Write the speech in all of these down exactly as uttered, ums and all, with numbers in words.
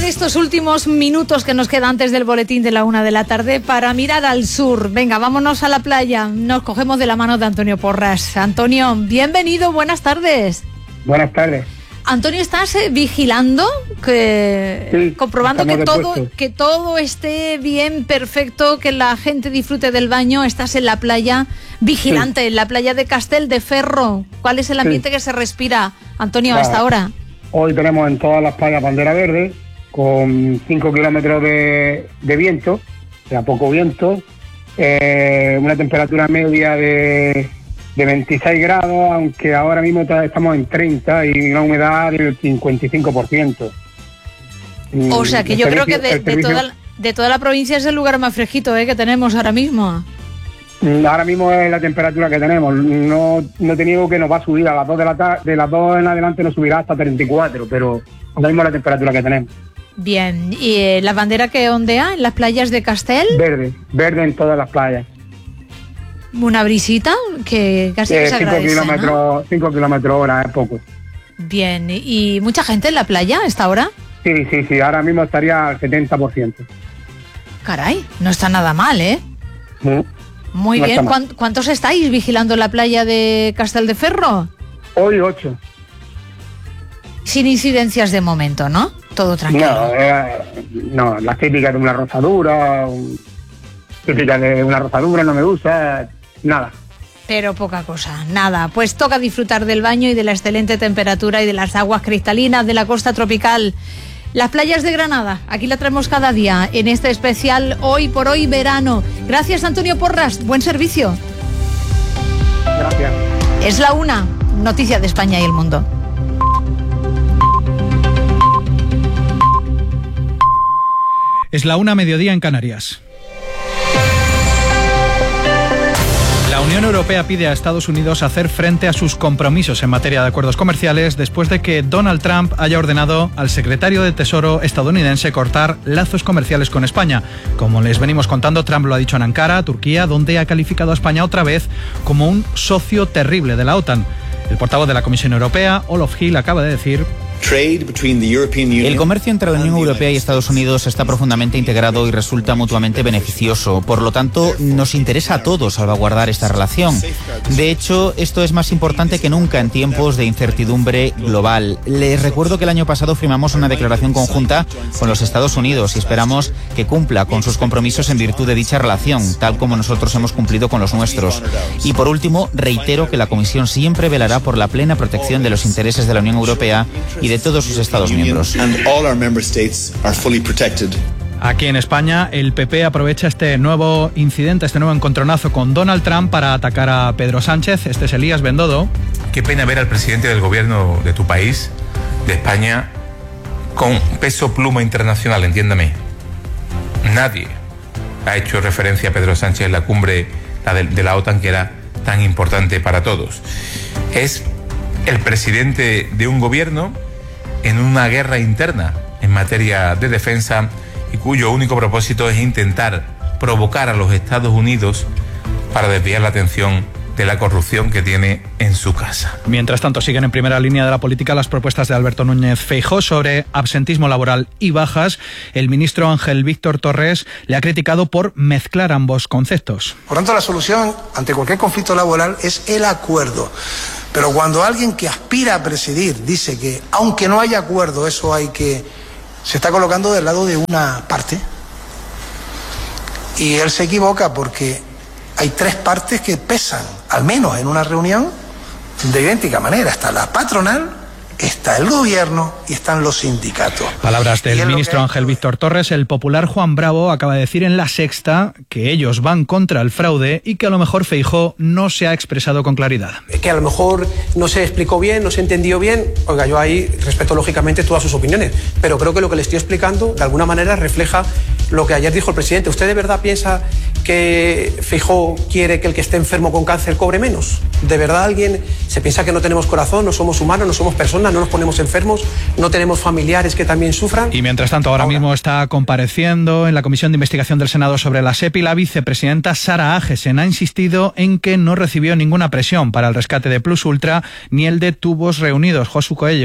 aprovechar estos últimos minutos que nos quedan antes del boletín de la una de la tarde para mirar al sur. Venga, vámonos a la playa. Nos cogemos de la mano de Antonio Porras. Antonio, bienvenido, buenas tardes. Buenas tardes. Antonio, ¿estás eh, vigilando, que, sí, comprobando que todo, que todo esté bien, perfecto, que la gente disfrute del baño? Estás en la playa, vigilante, sí. En la playa de Castel de Ferro. ¿Cuál es el ambiente sí. que se respira, Antonio, claro. hasta ahora? Hoy tenemos en todas las playas bandera verde, con cinco kilómetros de, de viento, o sea, poco viento, eh, una temperatura media de... de veintiséis grados, aunque ahora mismo estamos en treinta y una humedad del cincuenta y cinco por ciento. O sea que yo creo que de, de, toda, de toda la provincia es el lugar más fresquito ¿eh? que tenemos ahora mismo. Ahora mismo es la temperatura que tenemos. No, no te niego que nos va a subir a las dos de la tarde, de las dos en adelante nos subirá hasta treinta y cuatro, pero ahora mismo es la temperatura que tenemos. Bien, ¿y eh, la bandera que ondea en las playas de Castel? Verde, verde en todas las playas. Una brisita que casi eh, se agradece, cinco kilómetros, ¿no? cinco kilómetros hora, es poco. Bien, ¿y mucha gente en la playa a esta hora? Sí, sí, sí, ahora mismo estaría al setenta por ciento. Caray, no está nada mal, ¿eh? Sí, Muy no bien, ¿Cuántos, ¿cuántos estáis vigilando la playa de Castelldefels? Hoy ocho. Sin incidencias de momento, ¿no? Todo tranquilo. No, eh, no, las típicas de una rozadura, un, típicas de una rozadura no me gusta... Nada. Pero poca cosa, nada. Pues toca disfrutar del baño y de la excelente temperatura y de las aguas cristalinas de la costa tropical. Las playas de Granada, aquí la traemos cada día en este especial Hoy por Hoy Verano. Gracias, Antonio Porras, buen servicio. Gracias. Es la una, noticia de España y el mundo. Es la una, mediodía en Canarias. La Unión Europea pide a Estados Unidos hacer frente a sus compromisos en materia de acuerdos comerciales después de que Donald Trump haya ordenado al secretario de Tesoro estadounidense cortar lazos comerciales con España. Como les venimos contando, Trump lo ha dicho en Ankara, Turquía, donde ha calificado a España otra vez como un socio terrible de la OTAN. El portavoz de la Comisión Europea, Olof Hill, acaba de decir: el comercio entre la Unión Europea y Estados Unidos está profundamente integrado y resulta mutuamente beneficioso. Por lo tanto, nos interesa a todos salvaguardar esta relación. De hecho, esto es más importante que nunca en tiempos de incertidumbre global. Les recuerdo que el año pasado firmamos una declaración conjunta con los Estados Unidos y esperamos que cumpla con sus compromisos en virtud de dicha relación, tal como nosotros hemos cumplido con los nuestros. Y por último, reitero que la Comisión siempre velará por la plena protección de los intereses de la Unión Europea y de todos sus Estados miembros. Aquí en España, el P P aprovecha este nuevo incidente, este nuevo encontronazo con Donald Trump para atacar a Pedro Sánchez. Este es Elías Bendodo. Qué pena ver al presidente del gobierno de tu país, de España, con peso pluma internacional, entiéndame. Nadie ha hecho referencia a Pedro Sánchez en la cumbre la de, de la OTAN, que era tan importante para todos. Es el presidente de un gobierno en una guerra interna en materia de defensa y cuyo único propósito es intentar provocar a los Estados Unidos para desviar la atención de la corrupción que tiene en su casa. Mientras tanto, siguen en primera línea de la política las propuestas de Alberto Núñez Feijóo sobre absentismo laboral y bajas. El ministro Ángel Víctor Torres le ha criticado por mezclar ambos conceptos. Por tanto, la solución ante cualquier conflicto laboral es el acuerdo. Pero cuando alguien que aspira a presidir dice que, aunque no haya acuerdo, eso hay que... se está colocando del lado de una parte. Y él se equivoca porque hay tres partes que pesan, al menos en una reunión, de idéntica manera. Está la patronal, está el gobierno y están los sindicatos. Palabras del ministro que... Ángel Víctor Torres. El popular Juan Bravo acaba de decir en La Sexta que ellos van contra el fraude y que a lo mejor Feijóo no se ha expresado con claridad. Que a lo mejor no se explicó bien, no se entendió bien. Oiga, yo ahí respeto lógicamente todas sus opiniones, pero creo que lo que le estoy explicando de alguna manera refleja lo que ayer dijo el presidente. ¿Usted de verdad piensa que Feijóo quiere que el que esté enfermo con cáncer cobre menos? ¿De verdad alguien se piensa que no tenemos corazón, no somos humanos, no somos personas, no nos ponemos enfermos, no tenemos familiares que también sufran? Y mientras tanto, ahora, ahora mismo está compareciendo en la Comisión de Investigación del Senado sobre la SEPI la vicepresidenta Sara Agesen. Ha insistido en que no recibió ninguna presión para el rescate de Plus Ultra ni el de Tubos Reunidos. Josu Coello.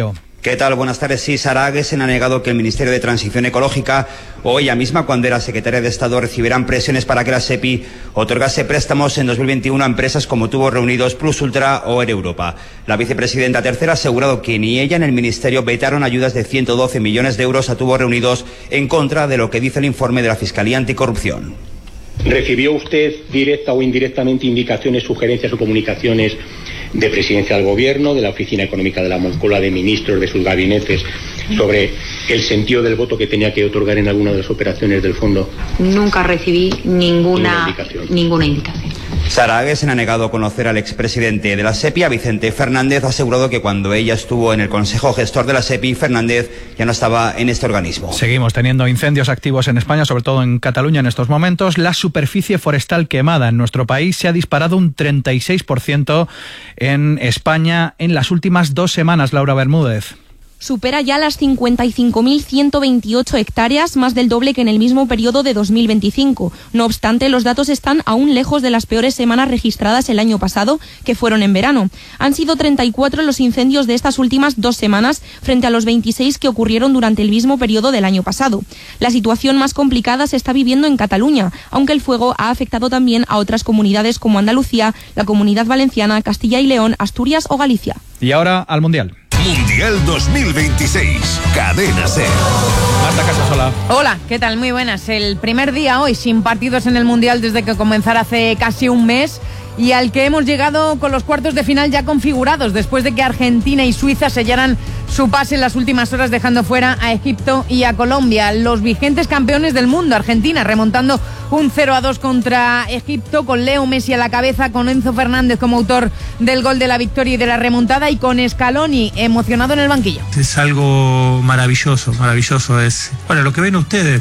¿Qué tal? Buenas tardes. Sí, Sara Agesen ha negado que el Ministerio de Transición Ecológica o ella misma, cuando era secretaria de Estado, recibieran presiones para que la SEPI otorgase préstamos en dos mil veintiuno a empresas como Tubos Reunidos, Plus Ultra o Air Europa. La vicepresidenta tercera ha asegurado que ni ella ni el Ministerio vetaron ayudas de ciento doce millones de euros a Tubos Reunidos, en contra de lo que dice el informe de la Fiscalía Anticorrupción. ¿Recibió usted directa o indirectamente indicaciones, sugerencias o comunicaciones de Presidencia del Gobierno, de la Oficina Económica de la Moncloa, de ministros, de sus gabinetes, sobre el sentido del voto que tenía que otorgar en alguna de las operaciones del fondo? Nunca recibí ninguna, ninguna indicación. Ninguna indicación. Sara Agesen ha negado conocer al expresidente de la SEPI. A Vicente Fernández ha asegurado que cuando ella estuvo en el Consejo Gestor de la SEPI, Fernández ya no estaba en este organismo. Seguimos teniendo incendios activos en España, sobre todo en Cataluña en estos momentos. La superficie forestal quemada en nuestro país se ha disparado un treinta y seis por ciento en España en las últimas dos semanas. Laura Bermúdez. Supera ya las cincuenta y cinco mil ciento veintiocho hectáreas, más del doble que en el mismo periodo de dos mil veinticinco. No obstante, los datos están aún lejos de las peores semanas registradas el año pasado, que fueron en verano. Han sido treinta y cuatro los incendios de estas últimas dos semanas, frente a los veintiséis que ocurrieron durante el mismo periodo del año pasado. La situación más complicada se está viviendo en Cataluña, aunque el fuego ha afectado también a otras comunidades como Andalucía, la Comunidad Valenciana, Castilla y León, Asturias o Galicia. Y ahora al Mundial. Mundial dos mil veintiséis, Cadena SER. Marta Casasola. Hola, ¿qué tal? Muy buenas. El primer día hoy sin partidos en el Mundial desde que comenzara hace casi un mes y al que hemos llegado con los cuartos de final ya configurados después de que Argentina y Suiza sellaran su pase en las últimas horas, dejando fuera a Egipto y a Colombia. Los vigentes campeones del mundo, Argentina, remontando un cero a dos contra Egipto, con Leo Messi a la cabeza, con Enzo Fernández como autor del gol de la victoria y de la remontada, y con Scaloni emocionado en el banquillo. Es algo maravilloso, maravilloso. Es, bueno, lo que ven ustedes,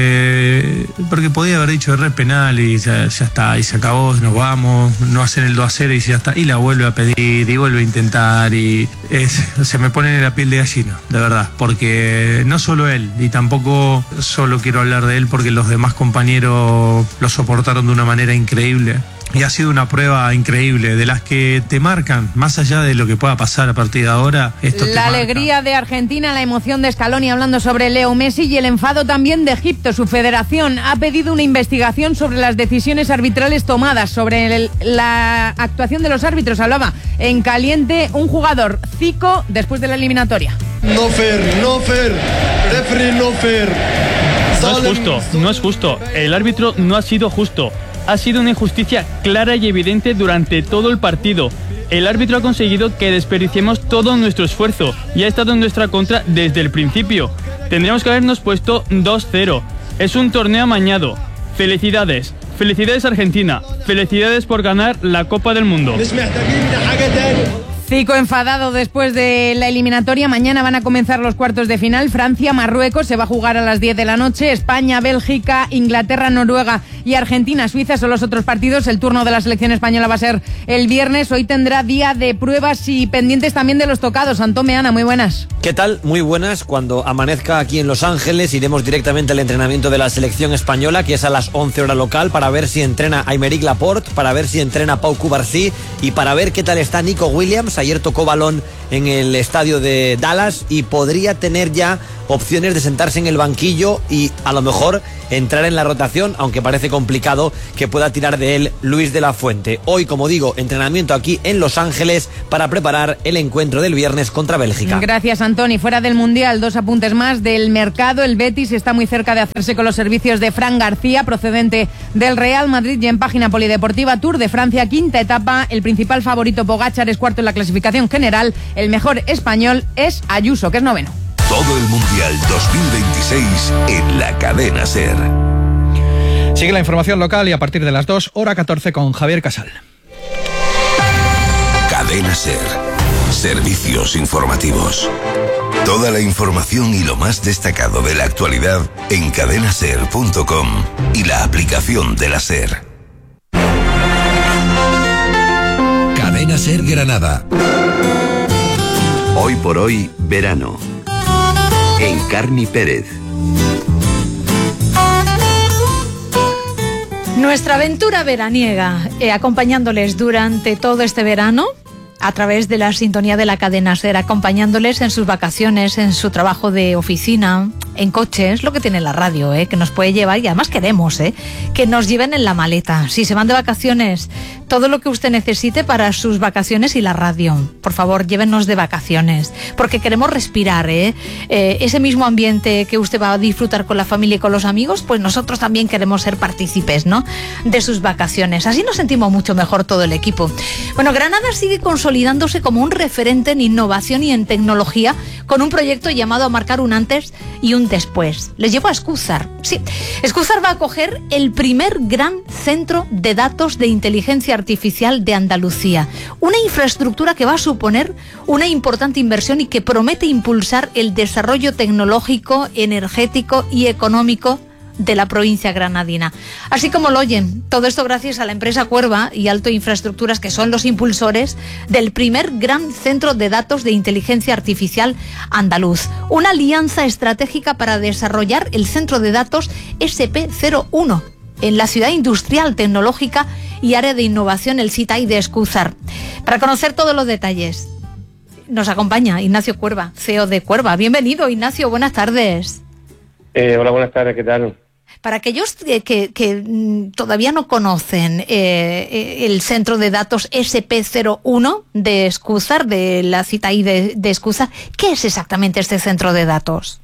porque porque podía haber dicho error penal y ya, ya está, y se acabó, nos vamos, no hacen el dos a cero y ya está, y la vuelve a pedir y vuelve a intentar, y es, se me pone en la piel de gallina, de verdad, porque no solo él, y tampoco solo quiero hablar de él porque los demás compañeros lo soportaron de una manera increíble. Y ha sido una prueba increíble, de las que te marcan, más allá de lo que pueda pasar a partir de ahora. Esto la alegría de Argentina, la emoción de Scaloni hablando sobre Leo Messi y el enfado también de Egipto. Su federación ha pedido una investigación sobre las decisiones arbitrales tomadas, sobre el, la actuación de los árbitros. Hablaba en caliente un jugador, Zico, después de la eliminatoria. No fair, no fair, referee no fair. No es justo, no es justo. El árbitro no ha sido justo. Ha sido una injusticia clara y evidente durante todo el partido. El árbitro ha conseguido que desperdiciemos todo nuestro esfuerzo y ha estado en nuestra contra desde el principio. Tendríamos que habernos puesto dos cero. Es un torneo amañado. Felicidades. Felicidades Argentina. Felicidades por ganar la Copa del Mundo. Zico enfadado después de la eliminatoria. Mañana van a comenzar los cuartos de final. Francia, Marruecos, se va a jugar a las diez de la noche. España, Bélgica, Inglaterra, Noruega y Argentina, Suiza son los otros partidos. El turno de la selección española va a ser el viernes. Hoy tendrá día de pruebas y pendientes también de los tocados. Antón Meana, muy buenas. ¿Qué tal? Muy buenas. Cuando amanezca aquí en Los Ángeles iremos directamente al entrenamiento de la selección española, que es a las once hora local, para ver si entrena Aymeric Laporte, para ver si entrena Pau Cubarsí y para ver qué tal está Nico Williams. Ayer tocó balón en el estadio de Dallas y podría tener ya opciones de sentarse en el banquillo y a lo mejor entrar en la rotación, aunque parece complicado que pueda tirar de él Luis de la Fuente. Hoy, como digo, entrenamiento aquí en Los Ángeles para preparar el encuentro del viernes contra Bélgica. Gracias, Antoni. Fuera del Mundial, dos apuntes más del mercado. El Betis está muy cerca de hacerse con los servicios de Fran García, procedente del Real Madrid, y en página polideportiva, Tour de Francia, quinta etapa. El principal favorito, Pogačar, es cuarto en la clasificación general. El mejor español es Ayuso, que es noveno. Todo el Mundial dos mil veintiséis en la Cadena SER. Sigue la información local y a partir de las dos, hora catorce, con Javier Casal. Cadena SER. Servicios informativos. Toda la información y lo más destacado de la actualidad en cadena ser punto com y la aplicación de la SER. Cadena SER Granada. Hoy por hoy, verano. Encarni Pérez. Nuestra aventura veraniega, eh, acompañándoles durante todo este verano, a través de la sintonía de la cadena SER, acompañándoles en sus vacaciones, en su trabajo de oficina, en coche. Es lo que tiene la radio, ¿eh? Que nos puede llevar, y además queremos ¿eh? que nos lleven en la maleta. Si se van de vacaciones, todo lo que usted necesite para sus vacaciones y la radio. Por favor, llévenos de vacaciones, porque queremos respirar ¿eh? Eh, ese mismo ambiente que usted va a disfrutar con la familia y con los amigos, pues nosotros también queremos ser partícipes, ¿no?, de sus vacaciones. Así nos sentimos mucho mejor todo el equipo. Bueno, Granada sigue consolidándose como un referente en innovación y en tecnología, con un proyecto llamado a marcar un antes y un después. Les llevo a Escúzar. Sí, Escúzar va a acoger el primer gran centro de datos de inteligencia artificial de Andalucía. Una infraestructura que va a suponer una importante inversión y que promete impulsar el desarrollo tecnológico, energético y económico de la provincia granadina. Así como lo oyen, todo esto gracias a la empresa Cuerva y Alto Infraestructuras, que son los impulsores del primer gran centro de datos de inteligencia artificial andaluz. Una alianza estratégica para desarrollar el centro de datos ese pe cero uno en la ciudad industrial, tecnológica y área de innovación, el SITAI de Escúzar. Para conocer todos los detalles, nos acompaña Ignacio Cuerva, ce e o de Cuerva. Bienvenido, Ignacio, buenas tardes. Eh, hola, buenas tardes, ¿qué tal? Para aquellos que, que, que todavía no conocen eh, el centro de datos ese pe cero uno de Escúzar, de la SITAI de, de Escúzar, ¿qué es exactamente este centro de datos?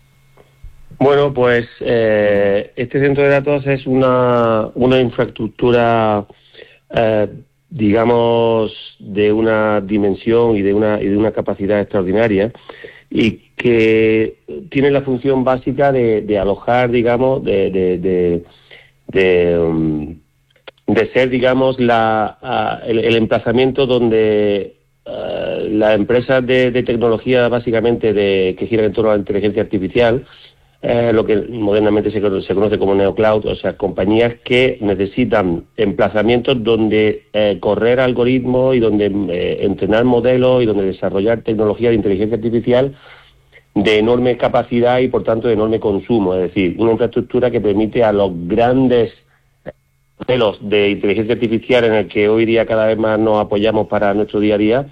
Bueno, pues eh, este centro de datos es una, una infraestructura, eh, digamos, de una dimensión y de una, y de una capacidad extraordinaria, y que tiene la función básica de, de alojar, digamos, de de, de, de, um, de ser, digamos, la uh, el, el emplazamiento donde uh, las empresas de, de tecnología, básicamente, de que giran en torno a la inteligencia artificial, eh, lo que modernamente se, se conoce como neocloud, o sea, compañías que necesitan emplazamientos donde eh, correr algoritmos y donde eh, entrenar modelos y donde desarrollar tecnología de inteligencia artificial de enorme capacidad y, por tanto, de enorme consumo. Es decir, una infraestructura que permite a los grandes modelos de inteligencia artificial en el que hoy día cada vez más nos apoyamos para nuestro día a día,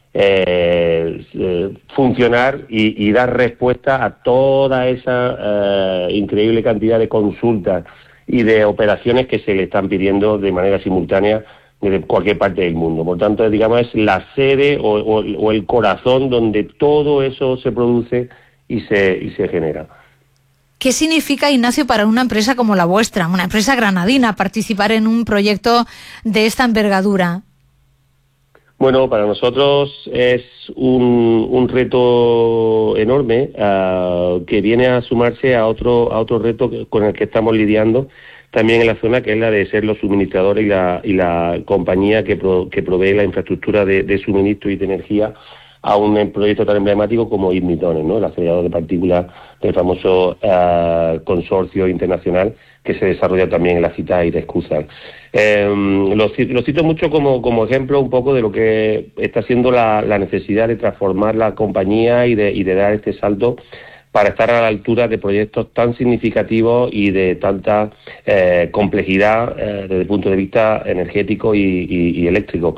eh, eh, funcionar y, y dar respuesta a toda esa eh, increíble cantidad de consultas y de operaciones que se le están pidiendo de manera simultánea de cualquier parte del mundo. Por tanto, digamos, es la sede o, o, o el corazón donde todo eso se produce y se, y se genera. ¿Qué significa, Ignacio, para una empresa como la vuestra, una empresa granadina, participar en un proyecto de esta envergadura? Bueno, para nosotros es un, un reto enorme uh, que viene a sumarse a otro, a otro reto con el que estamos lidiando también en la zona, que es la de ser los suministradores y la, y la compañía que, pro, que provee la infraestructura de, de suministro y de energía a un proyecto tan emblemático como Igniton, ¿no?, el acelerador de partículas del famoso uh, consorcio internacional que se desarrolla también en la SITAI de Escúzar. Eh, lo, lo cito mucho como, como ejemplo un poco de lo que está siendo la, la necesidad de transformar la compañía y de, y de dar este salto para estar a la altura de proyectos tan significativos y de tanta eh, complejidad eh, desde el punto de vista energético y, y, y eléctrico.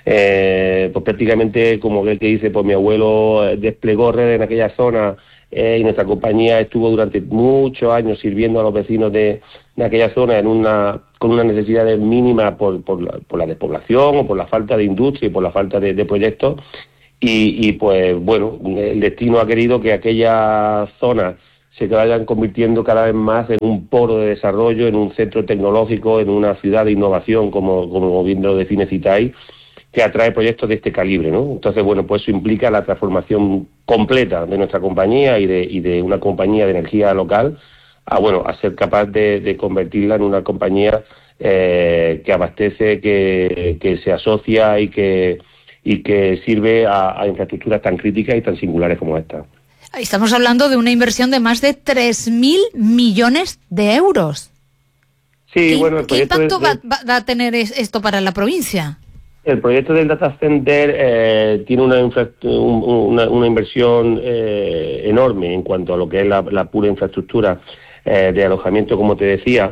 Eh, pues prácticamente, como el que dice, pues mi abuelo desplegó redes en aquella zona eh, y nuestra compañía estuvo durante muchos años sirviendo a los vecinos de, de aquella zona en una con unas necesidades mínimas por, por, la, por la despoblación o por la falta de industria y por la falta de, de proyectos. Y, y pues bueno, el destino ha querido que aquellas zonas se vayan convirtiendo cada vez más en un polo de desarrollo, en un centro tecnológico, en una ciudad de innovación, como, como bien lo define SITAI, que atrae proyectos de este calibre, ¿no? Entonces, bueno, pues eso implica la transformación completa de nuestra compañía y de, y de una compañía de energía local a, bueno, a ser capaz de, de convertirla en una compañía eh, que abastece, que, que se asocia y que y que sirve a, a infraestructuras tan críticas y tan singulares como esta. Estamos hablando de una inversión de más de tres mil millones de euros. Sí, ¿Qué, bueno, el ¿qué impacto de, va, va a tener esto para la provincia? El proyecto del data center eh, tiene una, infra, un, una, una inversión eh, enorme en cuanto a lo que es la, la pura infraestructura eh, de alojamiento, como te decía.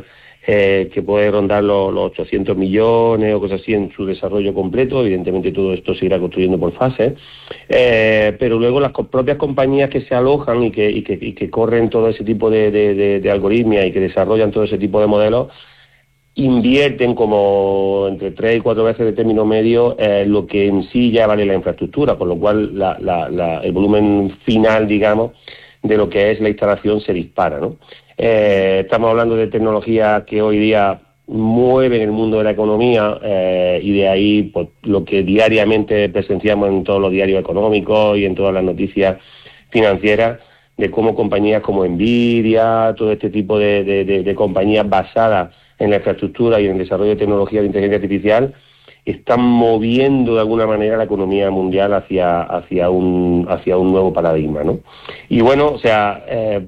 eh, que puede rondar los, los ochocientos millones o cosas así en su desarrollo completo. Evidentemente todo esto se irá construyendo por fases, eh, pero luego las co- propias compañías que se alojan y que, y que, y que corren todo ese tipo de, de, de, de algoritmia y que desarrollan todo ese tipo de modelos, invierten como entre tres y cuatro veces de término medio eh, lo que en sí ya vale la infraestructura, con lo cual la, la, la, el volumen final, digamos, de lo que es la instalación se dispara, ¿no? Eh, estamos hablando de tecnologías que hoy día mueven el mundo de la economía eh, y de ahí pues, lo que diariamente presenciamos en todos los diarios económicos y en todas las noticias financieras, de cómo compañías como Nvidia, todo este tipo de, de, de, de compañías basadas en la infraestructura y en el desarrollo de tecnología de inteligencia artificial están moviendo de alguna manera la economía mundial hacia hacia un hacia un nuevo paradigma, ¿no? Y bueno, o sea, eh,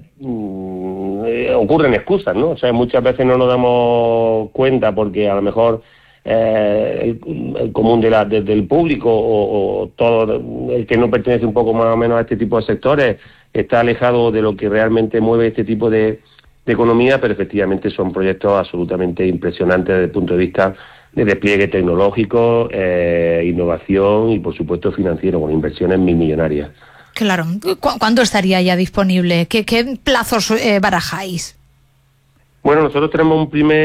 eh, ocurren excusas, ¿no? O sea, muchas veces no nos damos cuenta porque a lo mejor eh, el, el común de la, de, del público o, o todo el que no pertenece un poco más o menos a este tipo de sectores está alejado de lo que realmente mueve este tipo de, de economía, pero efectivamente son proyectos absolutamente impresionantes desde el punto de vista de despliegue tecnológico, eh, innovación y, por supuesto, financiero, con inversiones mil millonarias. Claro. ¿Cu- ¿Cuándo estaría ya disponible? ¿Qué, qué plazos eh, barajáis? Bueno, nosotros tenemos un primer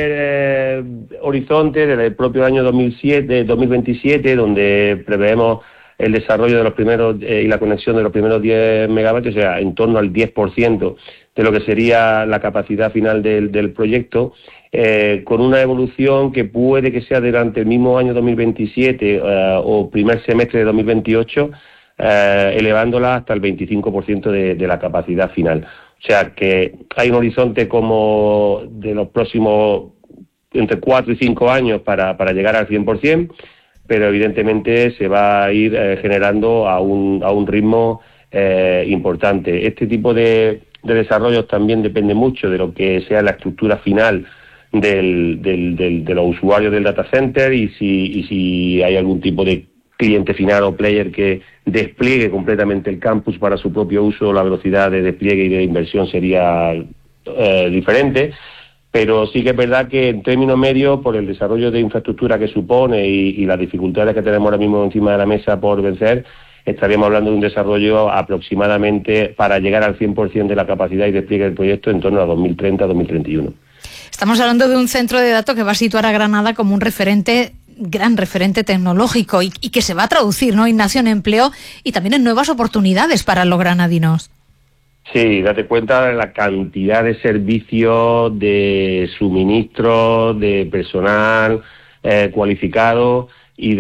eh, horizonte desde el propio año dos mil siete, dos mil veintisiete, donde preveemos el desarrollo de los primeros eh, y la conexión de los primeros diez megavatios, o sea, en torno al diez por ciento de lo que sería la capacidad final del, del proyecto, eh, con una evolución que puede que sea durante el mismo año dos mil veintisiete eh, o primer semestre de dos mil veintiocho, eh, elevándola hasta el veinticinco por ciento de, de la capacidad final. O sea que hay un horizonte como de los próximos entre cuatro y cinco años para, para llegar al cien por ciento, pero evidentemente se va a ir eh, generando a un, a un ritmo eh, importante. Este tipo de, de desarrollos también depende mucho de lo que sea la estructura final del, del, del, de los usuarios del data center y si, y si hay algún tipo de cliente final o player que despliegue completamente el campus para su propio uso, la velocidad de despliegue y de inversión sería eh, diferente. Pero sí que es verdad que en términos medios, por el desarrollo de infraestructura que supone y, y las dificultades que tenemos ahora mismo encima de la mesa por vencer, estaríamos hablando de un desarrollo aproximadamente para llegar al cien por ciento de la capacidad y despliegue del proyecto en torno a dos mil treinta a dos mil treinta y uno. Estamos hablando de un centro de datos que va a situar a Granada como un referente, gran referente tecnológico y, y que se va a traducir, ¿no, Ignacio, en empleo y también en nuevas oportunidades para los granadinos? Sí, date cuenta de la cantidad de servicios, de suministros, de personal eh, cualificado y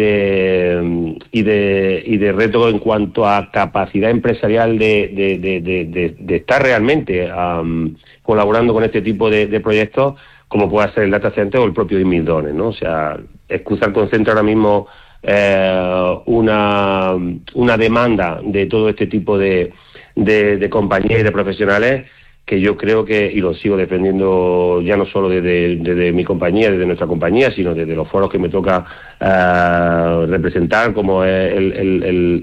de y de y de reto en cuanto a capacidad empresarial de de, de, de, de, de estar realmente um, colaborando con este tipo de, de proyectos, como pueda ser el data center o el propio Inmildones, ¿no? O sea, Escúzar concentra ahora mismo eh, una una demanda de todo este tipo de De, de compañías y de profesionales que yo creo que, y lo sigo defendiendo ya no solo desde, desde mi compañía, desde nuestra compañía, sino desde los foros que me toca uh, representar, como es el, el, el,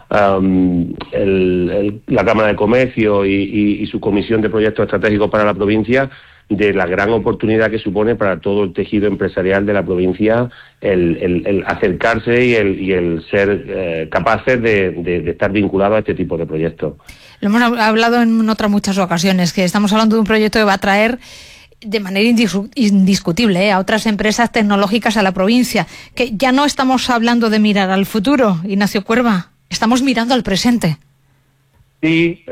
um, el, el, la Cámara de Comercio y, y, y su Comisión de Proyectos Estratégicos para la provincia, de la gran oportunidad que supone para todo el tejido empresarial de la provincia el, el, el acercarse y el, y el ser eh, capaces de, de, de estar vinculados a este tipo de proyectos. Lo hemos hablado en otras muchas ocasiones, que estamos hablando de un proyecto que va a traer de manera indis- indiscutible ¿eh? a otras empresas tecnológicas a la provincia, que ya no estamos hablando de mirar al futuro, Ignacio Cuerva, estamos mirando al presente. Sí,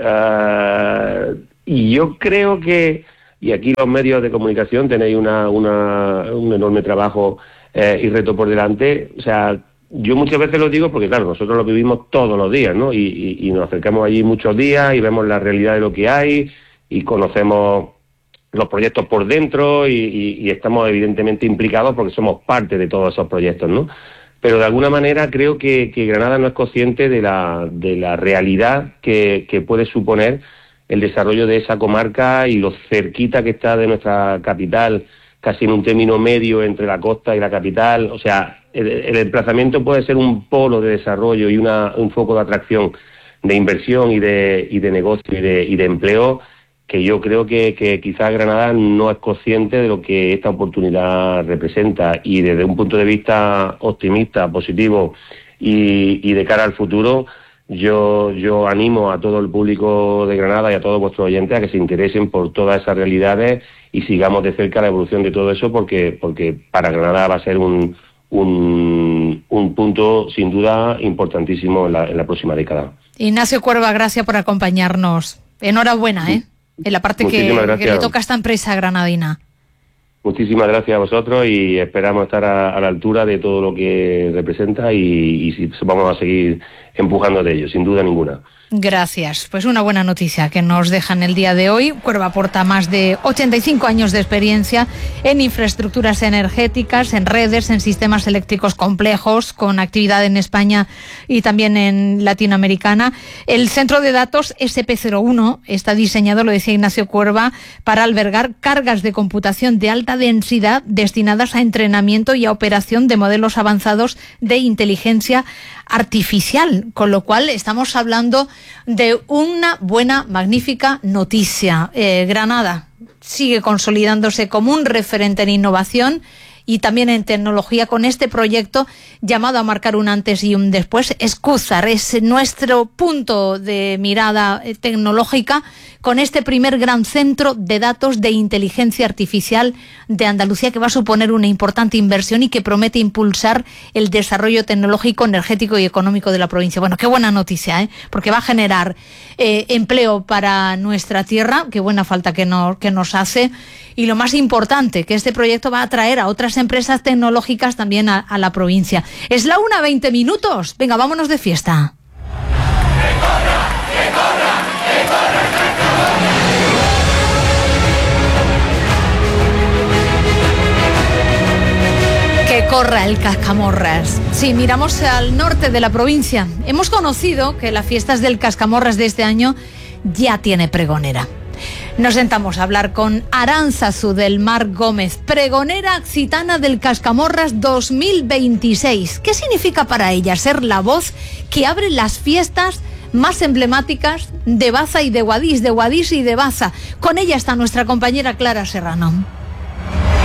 uh, y yo creo que y aquí los medios de comunicación tenéis una, una, un enorme trabajo eh, y reto por delante. O sea, yo muchas veces lo digo porque, claro, nosotros lo vivimos todos los días, ¿no? Y, y, y nos acercamos allí muchos días y vemos la realidad de lo que hay y conocemos los proyectos por dentro y, y, y estamos evidentemente implicados porque somos parte de todos esos proyectos, ¿no? Pero de alguna manera creo que, que Granada no es consciente de la, de la realidad que, que puede suponer el desarrollo de esa comarca y lo cerquita que está de nuestra capital, casi en un término medio entre la costa y la capital. O sea, el, el emplazamiento puede ser un polo de desarrollo y una, un foco de atracción de inversión y de, y de negocio y de, y de empleo que yo creo que, que quizás Granada no es consciente de lo que esta oportunidad representa, y desde un punto de vista optimista, positivo y, y de cara al futuro, yo, yo animo a todo el público de Granada y a todos vuestros oyentes a que se interesen por todas esas realidades y sigamos de cerca la evolución de todo eso, porque, porque para Granada va a ser un, un, un punto sin duda importantísimo en la, en la próxima década. Ignacio Cuerva, gracias por acompañarnos. Enhorabuena, ¿eh? En la parte que, que le toca a esta empresa granadina. Muchísimas gracias a vosotros y esperamos estar a, a la altura de todo lo que representa, y, y si, vamos a seguir empujando de ello, sin duda ninguna. Gracias. Pues una buena noticia que nos dejan el día de hoy. Cuerva aporta más de ochenta y cinco años de experiencia en infraestructuras energéticas, en redes, en sistemas eléctricos complejos, con actividad en España y también en Latinoamericana. El centro de datos S P cero uno está diseñado, lo decía Ignacio Cuerva, para albergar cargas de computación de alta densidad destinadas a entrenamiento y a operación de modelos avanzados de inteligencia artificial, con lo cual estamos hablando de una buena, magnífica noticia. Eh, Granada sigue consolidándose como un referente en innovación y también en tecnología con este proyecto llamado a marcar un antes y un después. Escúzar es nuestro punto de mirada tecnológica con este primer gran centro de datos de inteligencia artificial de Andalucía, que va a suponer una importante inversión y que promete impulsar el desarrollo tecnológico, energético y económico de la provincia. Bueno, qué buena noticia, ¿eh? Porque va a generar eh, empleo para nuestra tierra, qué buena falta que, no, que nos hace. Y lo más importante, que este proyecto va a atraer a otras empresas tecnológicas también a, a la provincia. Es la una, veinte minutos. Venga, vámonos de fiesta. Que corra el Cascamorras. Sí, miramos al norte de la provincia. Hemos conocido que las fiestas del Cascamorras de este año ya tiene pregonera. Nos sentamos a hablar con Aránzazu del Mar Gómez, pregonera occitana del Cascamorras dos mil veintiséis. ¿Qué significa para ella ser la voz que abre las fiestas más emblemáticas de Baza y de Guadix, de Guadix y de Baza? Con ella está nuestra compañera Clara Serrano.